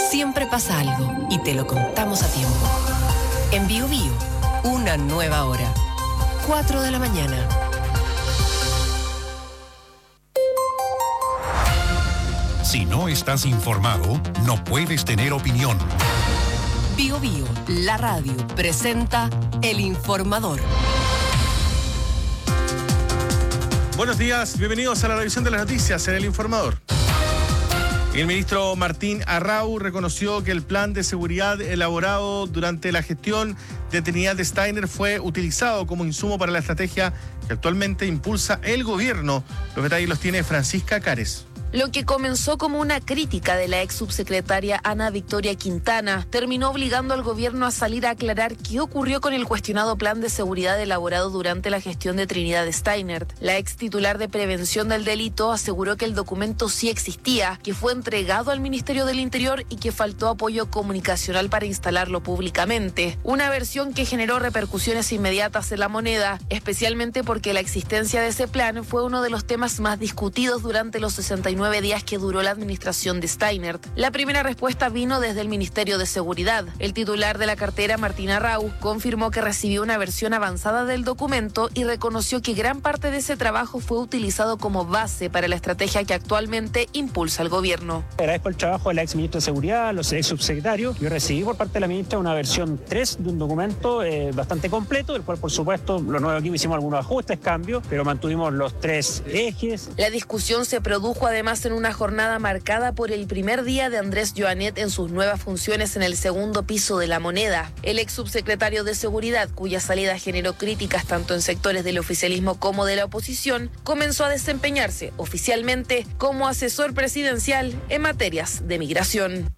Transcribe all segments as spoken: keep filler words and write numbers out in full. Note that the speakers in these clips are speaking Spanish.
Siempre pasa algo y te lo contamos a tiempo. En Bio Bio, una nueva hora. cuatro de la mañana. Si no estás informado, no puedes tener opinión. Bio Bio, la radio, presenta El Informador. Buenos días, bienvenidos a la revisión de las noticias en El Informador. El ministro Martín Arrau reconoció que el plan de seguridad elaborado durante la gestión de Trinidad Steiner fue utilizado como insumo para la estrategia que actualmente impulsa el gobierno. Los detalles los tiene Francisca Cares. Lo que comenzó como una crítica de la ex subsecretaria Ana Victoria Quintana terminó obligando al gobierno a salir a aclarar qué ocurrió con el cuestionado plan de seguridad elaborado durante la gestión de Trinidad Steiner. La ex titular de Prevención del Delito aseguró que el documento sí existía, que fue entregado al Ministerio del Interior y que faltó apoyo comunicacional para instalarlo públicamente. Una versión que generó repercusiones inmediatas en la moneda, especialmente porque la existencia de ese plan fue uno de los temas más discutidos durante los sesenta y nueve días que duró la administración de Steiner. La primera respuesta vino desde el Ministerio de Seguridad. El titular de la cartera, Martín Arrau, confirmó que recibió una versión avanzada del documento y reconoció que gran parte de ese trabajo fue utilizado como base para la estrategia que actualmente impulsa el gobierno. Agradezco el trabajo de la ex ministra de Seguridad, los ex subsecretarios. Yo recibí por parte de la ministra una versión tres de un documento eh, bastante completo, del cual por supuesto los nuevos equipos hicimos algunos ajustes, cambios, pero mantuvimos los tres ejes. La discusión se produjo además en una jornada marcada por el primer día de Andrés Joanet en sus nuevas funciones en el segundo piso de la moneda. El ex subsecretario de Seguridad, cuya salida generó críticas tanto en sectores del oficialismo como de la oposición, comenzó a desempeñarse oficialmente como asesor presidencial en materias de migración.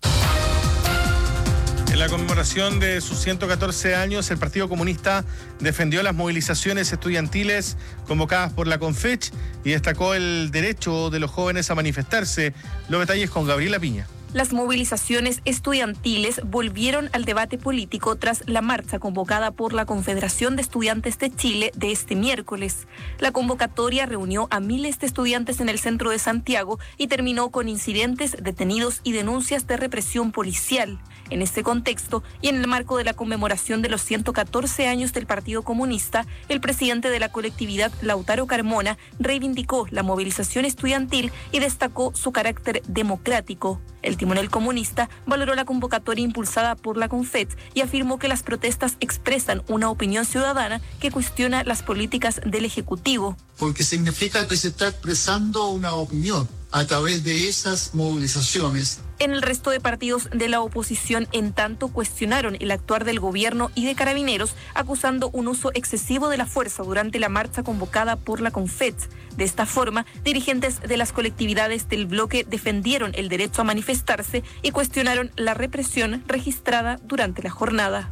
En la conmemoración de sus ciento catorce años, el Partido Comunista defendió las movilizaciones estudiantiles convocadas por la CONFECH y destacó el derecho de los jóvenes a manifestarse. Los detalles con Gabriela Piña. Las movilizaciones estudiantiles volvieron al debate político tras la marcha convocada por la Confederación de Estudiantes de Chile de este miércoles. La convocatoria reunió a miles de estudiantes en el centro de Santiago y terminó con incidentes, detenidos y denuncias de represión policial. En este contexto y en el marco de la conmemoración de los ciento catorce años del Partido Comunista, el presidente de la colectividad, Lautaro Carmona, reivindicó la movilización estudiantil y destacó su carácter democrático. El timonel comunista valoró la convocatoria impulsada por la CONFECH y afirmó que las protestas expresan una opinión ciudadana que cuestiona las políticas del Ejecutivo. Porque significa que se está expresando una opinión a través de esas movilizaciones. En el resto de partidos de la oposición, en tanto, cuestionaron el actuar del gobierno y de Carabineros, acusando un uso excesivo de la fuerza durante la marcha convocada por la CONFECH. De esta forma, dirigentes de las colectividades del bloque defendieron el derecho a manifestarse y cuestionaron la represión registrada durante la jornada.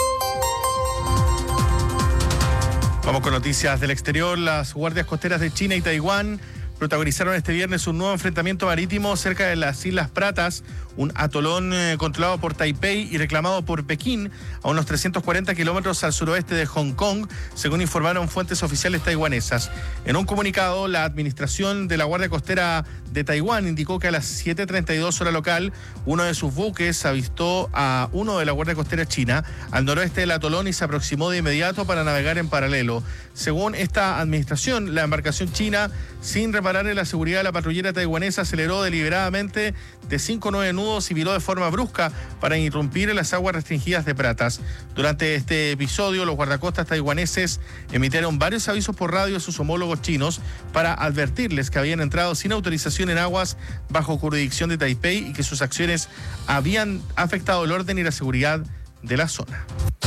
Vamos con noticias del exterior. Las guardias costeras de China y Taiwán protagonizaron este viernes un nuevo enfrentamiento marítimo cerca de las Islas Pratas, un atolón eh, controlado por Taipei y reclamado por Pekín, a unos trescientos cuarenta kilómetros al suroeste de Hong Kong, según informaron fuentes oficiales taiwanesas. En un comunicado, la administración de la Guardia Costera de Taiwán indicó que a las siete treinta y dos hora local, uno de sus buques avistó a uno de la Guardia Costera china al noroeste del atolón y se aproximó de inmediato para navegar en paralelo. Según esta administración, la embarcación china, sin reparar en la seguridad de la patrullera taiwanesa, aceleró deliberadamente de cinco a nueve nudos y viró de forma brusca para irrumpir en las aguas restringidas de Pratas. Durante este episodio, los guardacostas taiwaneses emitieron varios avisos por radio a sus homólogos chinos para advertirles que habían entrado sin autorización en aguas bajo jurisdicción de Taipei y que sus acciones habían afectado el orden y la seguridad de la zona.